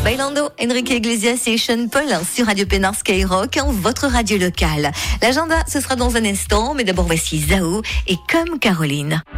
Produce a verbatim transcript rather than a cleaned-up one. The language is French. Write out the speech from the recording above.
Bailando, Enrique Iglesias et Sean Paul sur Radio Pénard Skyrock, votre radio locale. L'agenda, ce sera dans un instant, mais d'abord voici Zao et Comme Caroline.